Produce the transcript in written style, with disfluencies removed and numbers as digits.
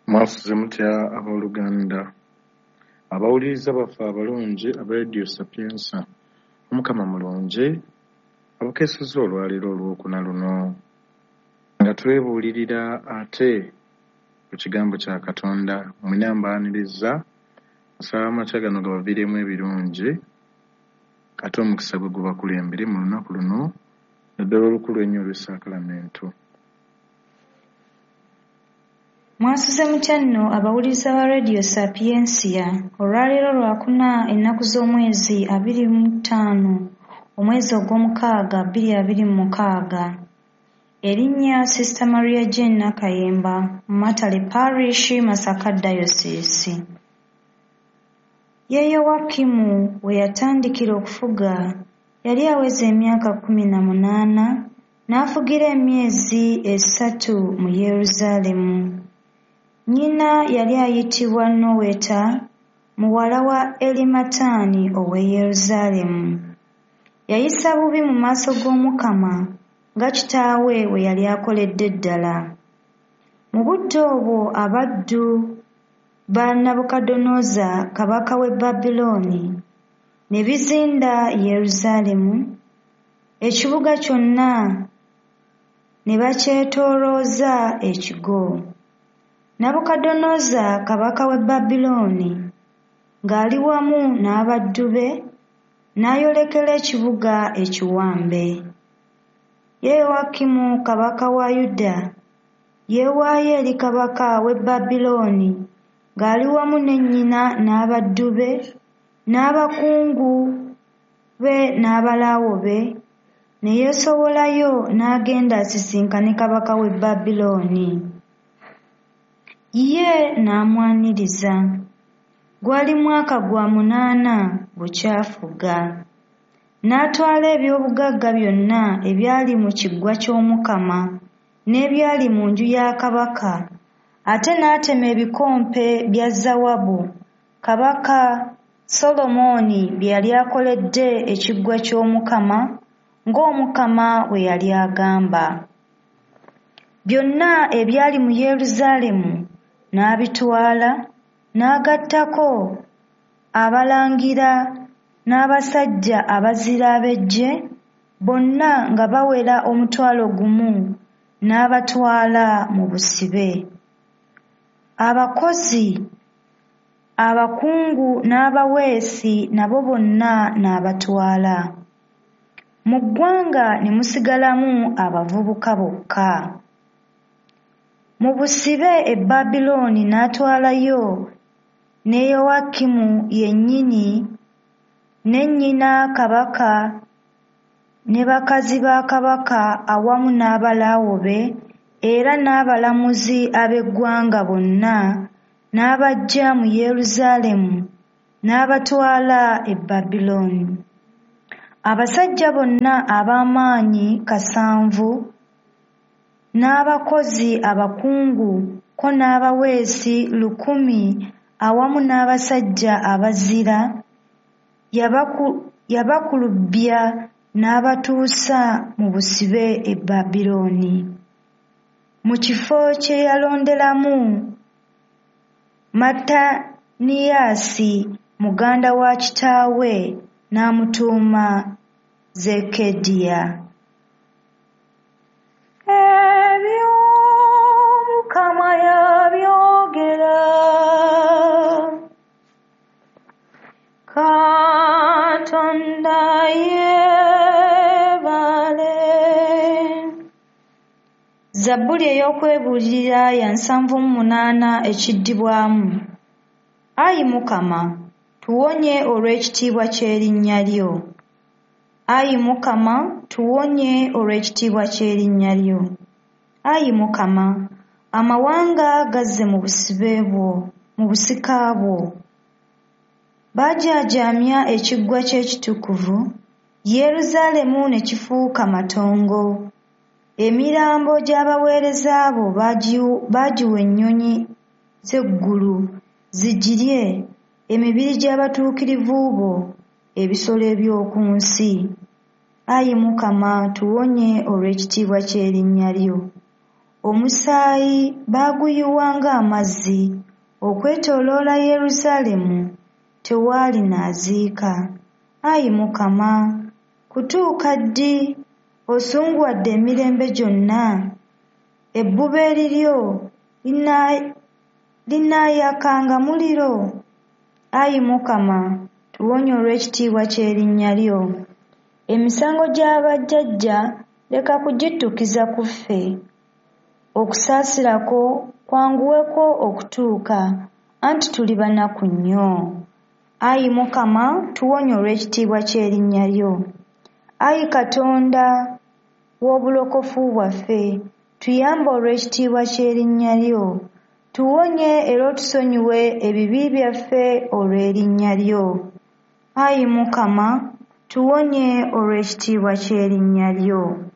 Mwasuze mutya abooluganda abawuliriza baffe abalungi aba Radio Sapienza. Omukama mulungi abakeesezza olwaleero olwokuna luno nga twebuulirira ate ku kigambo kya Katonda munambaaniriza asaba amakya gano gabaviiremu ebirungi ate omukisa gwe gubakulembere mu lunaku luno naddala olukulu ennyo olw'essaakalamentu. Mwasuze mutya nno abawuliriza ba Radio Sapiensia olwaleero lwakuna ennaku z'omwezi 25 omwezi ogw'omukaaga 2026. Erinnya Sister Maria Jane Nakayemba, Matale Parish, Masaka Diocese. Yeyowakimu we yatandikira okufuga yali aweza emyaka 18 n'afugira emyezi 3 mu Yeruzaalemu. Nnyina yali ayitibwa Noweta, muwala wa Elimataani ow'e Yeruzaalemu. Yayisa bubi mu maaso g'Omukama nga kitaawe we yali akoledde ddala. Mu budde obwo abaddu ba Nabukadonooza kabaka w'e Babilooni ne bizinda Yeruzaalemu, ekibuga kyonna ne bakyetoolooza ekigo. Nabukadonooza kabaka w'e Babilooni ng'ali wamu n'abaddu be n'ayolekera ekibuga ekiwambe. Yeyowakimu kabaka wa Yuda yeewaayo eri kabaka w'e Babilooni ng'ali wamu ne nnyina n'abaddu be n'abakungu be n'abalaawo be, ne yeesowolayo n'agenda asisinkane kabaka w'e Babilooni. Ye n'amwaniriza. Gwali mwaka gwa 8 bukyafuga. N'atwala eby'obugagga byonna ebyali mu kiggwa ky'Omukama n'ebyali mu nju ya kabaka, ate n'atema ebikompe bya zaabu kabaka Solomooni bye yali akoledde ekiggwa ky'Omukama ng'Omukama bwe yali agamba. Byonna ebyali mu Yeruzaalemu n'abitwala, n'agattako abalangira n'abasajja abazira ab'eggye, bonna nga bawera 1,000 n'abatwala mu busibe. Abakozi, abakungu n'abaweesi nabo bonna n'abatwala. Mu ggwanga ne musigalamu abavubuka bokka. Mu busibe e Babilooni n'atwalayo ne Yeyowakimu yennyini ne nnyina kabaka ne bakazi ba kabaka awamu n'abalaawo be era n'abalamuzi ab'eggwanga bonna n'abaggya mu Yeruzaalemu n'abatwala e Babilooni. Abasajja bonna ab'amaanyi 700 n'abakozi abakungu ko n'abaweesi 1,000 awamu n'abasajja abazira yabakulubbya n'abatuusa mu busibe e Babilooni, mu kifo kye yalonderamu Mattaniyaasi muganda wa kitaawe n'amutuuma Zekkediya. Ebyo Mukama yabyogera, Katonda yeebale. Zabbuli ey'okwebuulirira ya 78 ekiddibwamu. Ayi Mukama, tuwonye olw'ekitiibwa ky'erinnya lyo. Ayi Mukama, tuwonye olw'ekitiibwa ky'erinnya lyo. Ayi Mukama, amawanga gazze mu busibe bwo, mu busika bwo. Bajaajaamya ekiggwa ky'ekitukuvu, Yeruzaalemu ne kifuuka matongo. Emirambo gy'abaweereza bo baagiwa ennyonyi z'eggulu zigirye, emibiri gy'abatuukirivu bo ebisolo eby'oku nsi. Ayi Mukama, tuwonye olw'ekitiibwa ky'erinnya lyo. omusaayi baaguyiwa ng'amazzi okwetooloola Yerusaalemi tewaali n'aziika. Ayi Mukama, kutuuka ddi osunguwadde emirembe gyonna? Ebbuba eriryo linaayakanga muliro? Ayi Mukama, tuwonye olw'ekitiibwa ky'erinnya lyo. Emisango gy'abajjajja leka kugittukiza ku ffe. Okusaasirako kwanguweko okutuuka, anti tuli banaku nnyo. Ayi Mukama, tuwonye olw'ekitiibwa ky'erinnya lyo. Ayi Katonda w'obulokofu bwaffe, tuyambe olw'ekitiibwa ky'erinnya lyo. Tuwonye era otusonyiwe ebibi byaffe olw'erinnya lyo. Ayi Mukama, tuwonye olw'ekitiibwa ky'erinnya lyo.